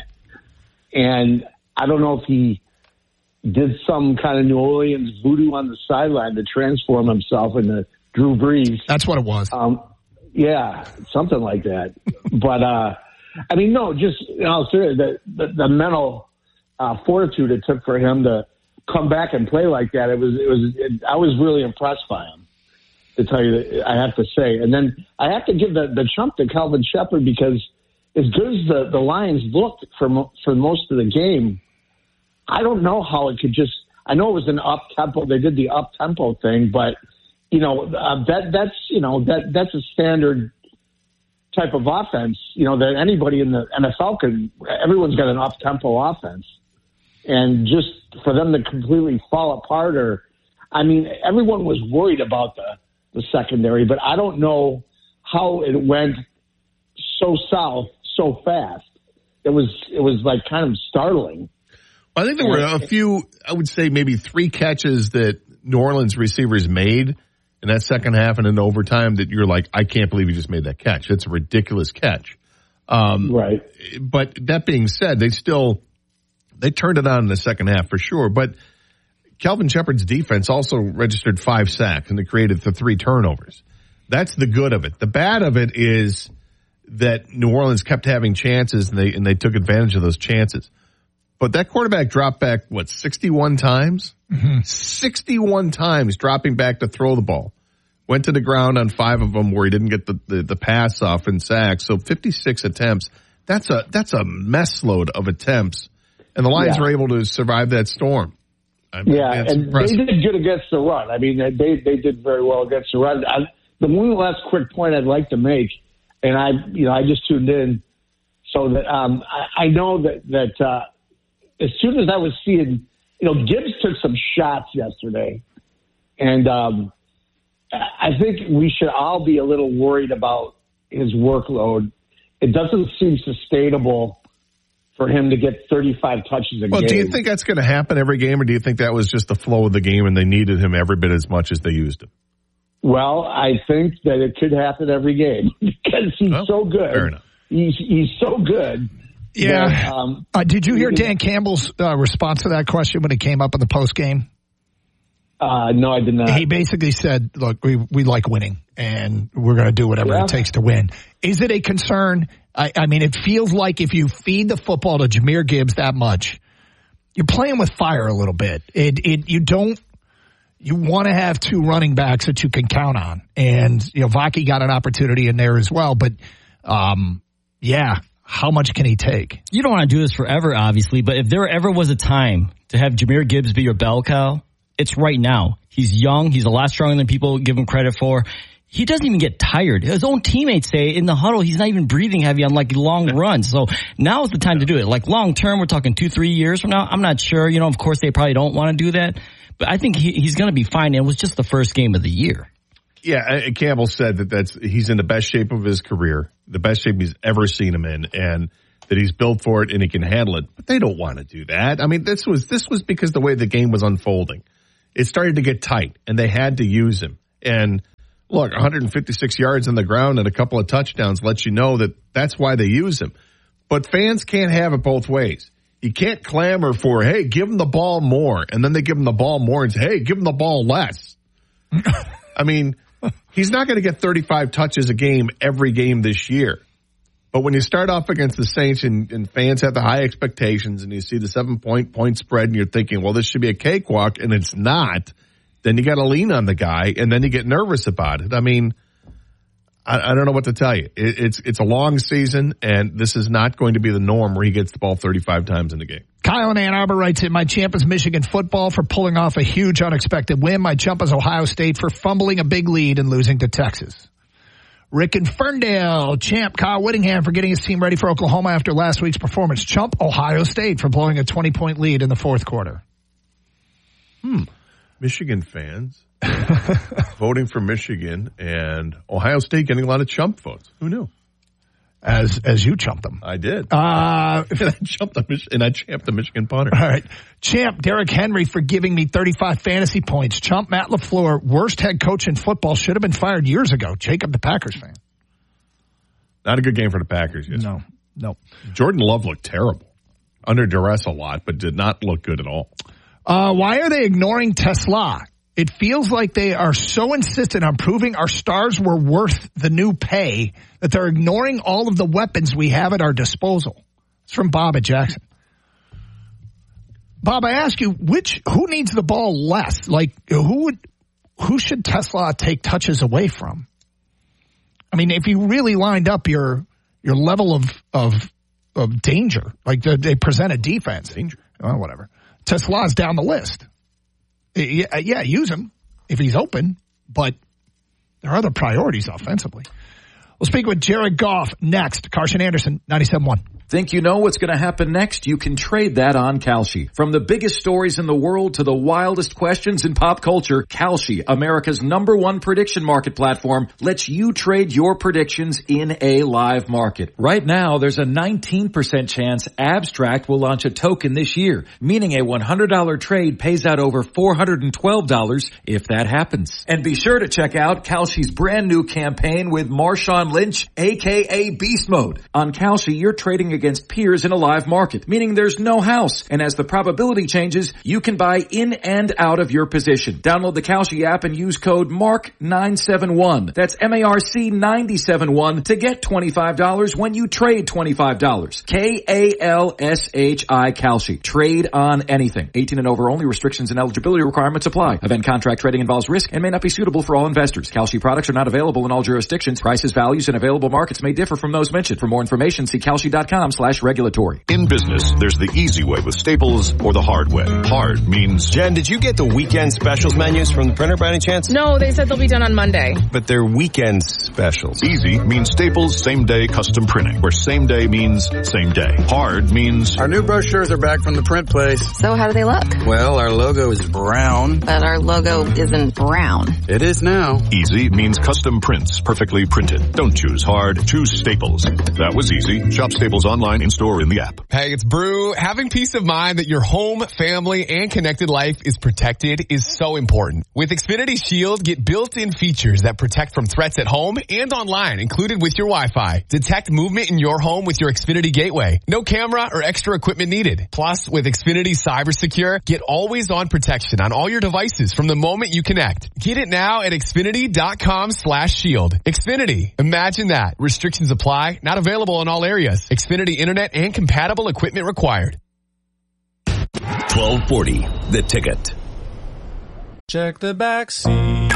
And I don't know if he did some kind of New Orleans voodoo on the sideline to transform himself into Drew Brees. That's what it was. Um, yeah, something like that. But, uh, I mean, no, just, you know, serious, the, the, the mental uh, fortitude it took for him to come back and play like that, it was, it was, it, I was really impressed by him, to tell you that, I have to say. And then I have to give the, the chump to Calvin Shepard, because as good as the, the Lions looked for, mo- for most of the game, I don't know how it could just, I know it was an up tempo. They did the up tempo thing, but you know, uh, that, that's, you know, that, that's a standard type of offense, you know, that anybody in the N F L can, everyone's got an up tempo offense, and just for them to completely fall apart, or, I mean, everyone was worried about the, the secondary, but I don't know how it went so south so fast. It was, it was like kind of startling. I think there were a few, I would say maybe three catches that New Orleans receivers made in that second half and in overtime that you're like, I can't believe you just made that catch. It's a ridiculous catch. Um, right. But that being said, they still, they turned it on in the second half for sure. But Calvin Shepard's defense also registered five sacks, and they created the three turnovers. That's the good of it. The bad of it is that New Orleans kept having chances, and they, and they took advantage of those chances. But that quarterback dropped back, what, sixty-one times? Mm-hmm. sixty-one times dropping back to throw the ball. Went to the ground on five of them where he didn't get the, the, the pass off in sacks. So fifty-six attempts. That's a that's a mess load of attempts. And the Lions Yeah. were able to survive that storm. I mean, Yeah, that's and impressive. they did good against the run. I mean, they they did very well against the run. I, the one last quick point I'd like to make, and I you know I just tuned in, so that um, I, I know that that. Uh, As soon as I was seeing, you know, Gibbs took some shots yesterday, and um, I think we should all be a little worried about his workload. It doesn't seem sustainable for him to get thirty-five touches a well, game. do you think that's going to happen every game, or do you think that was just the flow of the game and they needed him every bit as much as they used him? Well, I think that it could happen every game because he's well, so good. Fair enough. He's, he's so good. Yeah. That, um, uh, did you hear Dan Campbell's uh, response to that question when it came up in the post game? Uh, no, I did not. He basically said, look, we, we like winning, and we're going to do whatever Yeah. it takes to win. Is it a concern? I, I mean, it feels like if you feed the football to Jahmyr Gibbs that much, you're playing with fire a little bit. It, it, you don't, you want to have two running backs that you can count on. And, you know, Vaki got an opportunity in there as well, but, um, yeah. How much can he take? You don't want to do this forever, obviously, but if there ever was a time to have Jahmyr Gibbs be your bell cow, it's right now. He's young. He's a lot stronger than people give him credit for. He doesn't even get tired. His own teammates say in the huddle, he's not even breathing heavy on like long runs. So now is the time to do it. Like long term, we're talking two, three years from now. I'm not sure. You know, of course, they probably don't want to do that. But I think he, he's going to be fine. It was just the first game of the year. Yeah, Campbell said that that's he's in the best shape of his career, the best shape he's ever seen him in, and that he's built for it and he can handle it. But they don't want to do that. I mean, this was this was because the way the game was unfolding. It started to get tight, and they had to use him. And look, one hundred fifty-six yards on the ground and a couple of touchdowns lets you know that that's why they use him. But fans can't have it both ways. You can't clamor for, hey, give him the ball more, and then they give him the ball more and say, hey, give him the ball less. I mean, he's not going to get thirty-five touches a game every game this year. But when you start off against the Saints and, and fans have the high expectations and you see the seven-point point spread and you're thinking, well, this should be a cakewalk, and it's not, then you got to lean on the guy, and then you get nervous about it. I mean, I, I don't know what to tell you. It, it's it's a long season, and this is not going to be the norm where he gets the ball thirty-five times in a game. Kyle in Ann Arbor writes in, my champ is Michigan football for pulling off a huge unexpected win. My chump is Ohio State for fumbling a big lead and losing to Texas. Rick in Ferndale, champ Kyle Whittingham for getting his team ready for Oklahoma after last week's performance. Chump Ohio State for blowing a twenty-point lead in the fourth quarter. Hmm. Michigan fans voting for Michigan and Ohio State getting a lot of chump votes. Who knew? As as you chumped them. I did. Uh, and I jumped the Mich- and I champed the Michigan punter. All right. Champ Derrick Henry for giving me thirty-five fantasy points. Chump Matt LaFleur, worst head coach in football, should have been fired years ago. Jacob, the Packers fan. Not a good game for the Packers, yes. No, no. Jordan Love looked terrible. Under duress a lot, but did not look good at all. Uh, why are they ignoring Tesla? It feels like they are so insistent on proving our stars were worth the new pay that they're ignoring all of the weapons we have at our disposal. It's from Bob at Jackson. Bob, I ask you, which who needs the ball less? Like, who would, who should Tesla take touches away from? I mean, if you really lined up your your level of of of danger, like the, they present a defense, danger, well, whatever. Tesla's down the list. Yeah, yeah, use him if he's open, but there are other priorities offensively. We'll speak with Jared Goff next. Carson Anderson, ninety-seven point one. Think you know what's going to happen next? You can trade that on Kalshi. From the biggest stories in the world to the wildest questions in pop culture, Kalshi, America's number one prediction market platform, lets you trade your predictions in a live market. Right now, there's a nineteen percent chance Abstract will launch a token this year, meaning a one hundred dollars trade pays out over four hundred twelve dollars if that happens. And be sure to check out Kalshi's brand new campaign with Marshawn Lynch, aka Beast Mode. On Kalshi, you're trading against peers in a live market, meaning there's no house. And as the probability changes, you can buy in and out of your position. Download the Kalshi app and use code M A R C nine seven one. That's M A R C nine seven one to get twenty-five dollars when you trade twenty-five dollars. K A L S H I Kalshi. Trade on anything. eighteen and over only. Restrictions and eligibility requirements apply. Event contract trading involves risk and may not be suitable for all investors. Kalshi products are not available in all jurisdictions. Prices, values, and available markets may differ from those mentioned. For more information, see Kalshi dot com slash regulatory. In business, there's the easy way with Staples or the hard way. Hard means... Jen, did you get the weekend specials menus from the printer by any chance? No, they said they'll be done on Monday. But they're weekend specials. Easy means Staples same-day custom printing, where same day means same day. Hard means... Our new brochures are back from the print place. So how do they look? Well, our logo is brown. But our logo isn't brown. It is now. Easy means custom prints, perfectly printed. Don't choose hard, choose Staples. That was easy. Shop Staples online, in-store, in the app. Hey, it's Brew. Having peace of mind that your home, family, and connected life is protected is so important. With Xfinity Shield, get built-in features that protect from threats at home and online, included with your Wi-Fi. Detect movement in your home with your Xfinity Gateway. No camera or extra equipment needed. Plus, with Xfinity Cyber Secure, get always-on protection on all your devices from the moment you connect. Get it now at Xfinity dot com slash shield. Xfinity. Imagine that. Restrictions apply. Not available in all areas. Xfinity Internet and compatible equipment required. twelve forty, The Ticket. Check the back seat.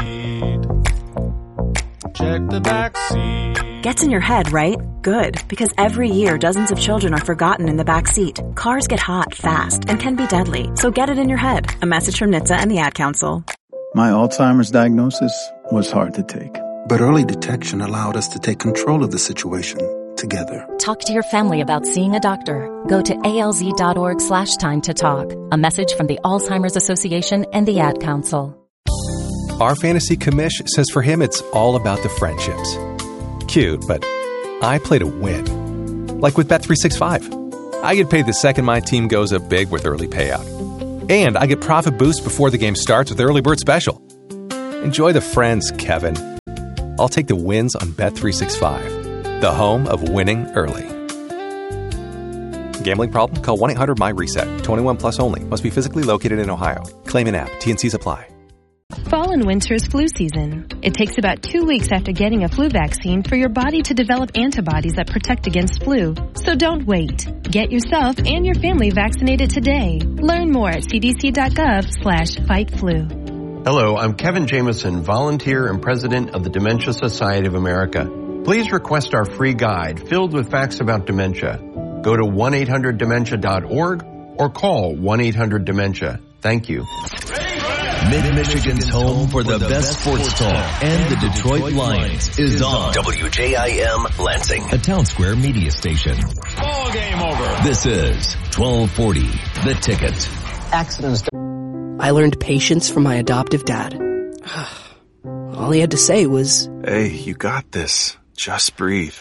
Check the back seat. Gets in your head, right? Good, because every year dozens of children are forgotten in the back seat. Cars get hot fast and can be deadly, so get it in your head. A message from N H T S A and the Ad Council. My Alzheimer's diagnosis was hard to take. But early detection allowed us to take control of the situation, together. Talk to your family about seeing a doctor. Go to alz.org slash time to talk. A message from the Alzheimer's Association and the Ad Council. Our fantasy commish says for him it's all about the friendships. Cute, but I play to win. Like with Bet three sixty-five. I get paid the second my team goes up big with early payout. And I get profit boost before the game starts with Early Bird Special. Enjoy the friends, Kevin. I'll take the wins on Bet three sixty-five, the home of winning early. Gambling problem? Call one eight hundred M Y reset. twenty-one plus only. Must be physically located in Ohio. Claim in app. T and C's apply. Fall and winter is flu season. It takes about two weeks after getting a flu vaccine for your body to develop antibodies that protect against flu. So don't wait. Get yourself and your family vaccinated today. Learn more at cdc.gov slash fight flu. Hello, I'm Kevin Jameson, volunteer and president of the Dementia Society of America. Please request our free guide filled with facts about dementia. Go to one eight hundred dementia dot org or call one eight hundred dementia. Thank you. Mid-Michigan's home for the best sports talk and the Detroit Lions is on W J I M Lansing, a Town Square media station. Ball game over. This is twelve forty, The Ticket. Accidents. I learned patience from my adoptive dad. All he had to say was, "Hey, you got this. Just breathe."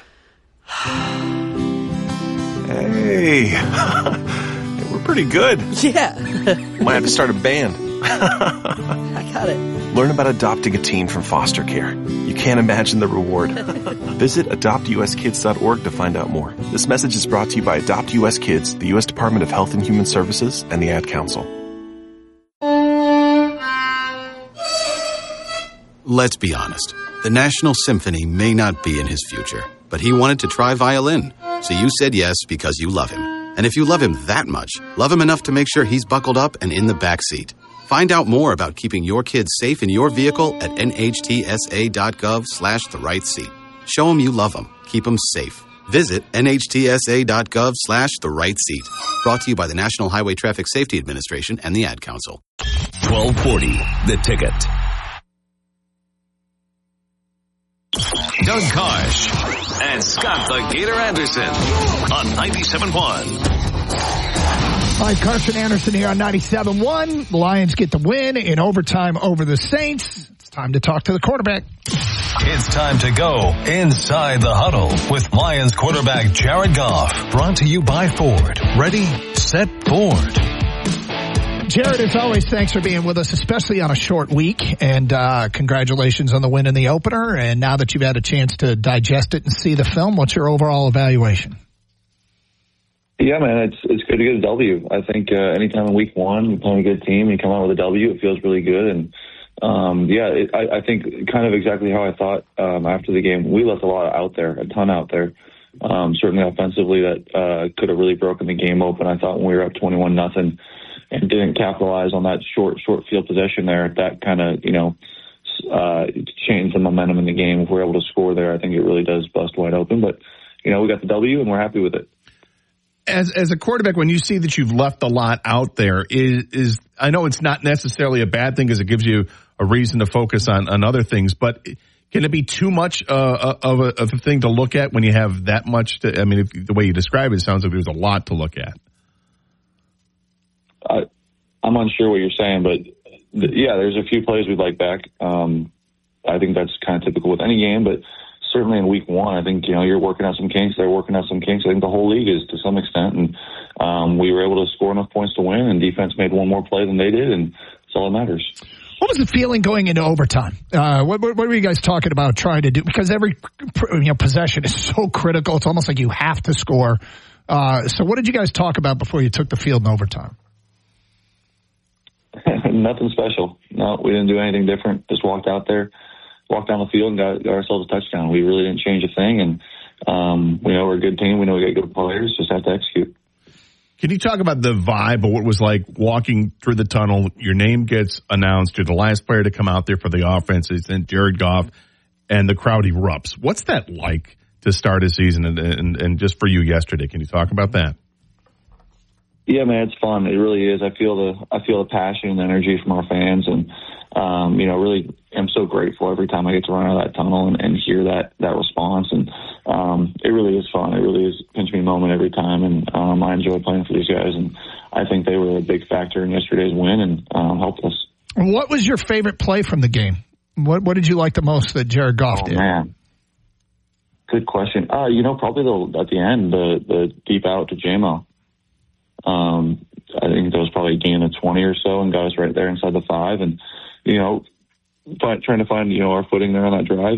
Hey, we're pretty good. Yeah. Might have to start a band. I got it. Learn about adopting a teen from foster care. You can't imagine the reward. Visit adopt u s kids dot org to find out more. This message is brought to you by Adopt U S Kids, the U S Department of Health and Human Services, and the Ad Council. Let's be honest. The National Symphony may not be in his future, but he wanted to try violin. So you said yes because you love him. And if you love him that much, love him enough to make sure he's buckled up and in the back seat. Find out more about keeping your kids safe in your vehicle at nhtsa.gov slash the right seat. Show them you love them. Keep them safe. Visit nhtsa.gov slash the right seat. Brought to you by the National Highway Traffic Safety Administration and the Ad Council. twelve forty, The Ticket. Doug Karsh and Scott the Gator Anderson on ninety-seven point one. All right, Carson Anderson here on ninety-seven point one. The Lions get the win in overtime over the Saints. It's time to talk to the quarterback. It's time to go inside the huddle with Lions quarterback Jared Goff. Brought to you by Ford. Ready, set, Ford. Jared, as always, thanks for being with us, especially on a short week. And uh, congratulations on the win in the opener. And now that you've had a chance to digest it and see the film, what's your overall evaluation? Yeah, man, it's it's good to get a W. I think uh, anytime in week one, you're playing a good team, you come out with a W, it feels really good. And, um, yeah, it, I, I think kind of exactly how I thought um, after the game. We left a lot out there, a ton out there. Um, certainly offensively that uh, could have really broken the game open. I thought when we were up twenty-one nothing and didn't capitalize on that short, short field possession there, that kind of, you know, uh, changed the momentum in the game. If we're able to score there, I think it really does bust wide open. But, you know, we got the W and we're happy with it. As as a quarterback, when you see that you've left a lot out there, is is I know it's not necessarily a bad thing because it gives you a reason to focus on, on other things, but can it be too much uh, of, a, of a thing to look at when you have that much to, I mean, if, the way you describe it, it sounds like there's a lot to look at. I, I'm unsure what you're saying, but th- yeah, there's a few plays we'd like back. Um, I think that's kind of typical with any game, but certainly in week one, I think, you know, you're working out some kinks, they're working out some kinks. I think the whole league is to some extent, and um, we were able to score enough points to win, and defense made one more play than they did, and that's all that matters. What was the feeling going into overtime? Uh, what, what, what were you guys talking about trying to do? Because every you know, possession is so critical. It's almost like you have to score. Uh, so what did you guys talk about before you took the field in overtime? Nothing special. No, we didn't do anything different. Just walked out there, walked down the field, and got, got ourselves a touchdown. We really didn't change a thing, and um, we know we're a good team. We know we got good players. Just have to execute. Can you talk about the vibe of what it was like walking through the tunnel? Your name gets announced. You're the last player to come out there for the offense. It's then Jared Goff, and the crowd erupts. What's that like to start a season and, and, and just for you yesterday? Can you talk about that? Yeah, man, it's fun. It really is. I feel the I feel the passion and the energy from our fans, and um, you know, really, I'm so grateful every time I get to run out of that tunnel and, and hear that that response. And um, it really is fun. It really is a pinch me moment every time, and um, I enjoy playing for these guys. And I think they were a big factor in yesterday's win and um, helped us. What was your favorite play from the game? What What did you like the most that Jared Goff oh, did? Man. Good question. Uh, you know, probably the, at the end, the, the deep out to J-Mo. Um, I think that was probably a gain of twenty or so and got us right there inside the five. And, you know, find, trying to find, you know, our footing there on that drive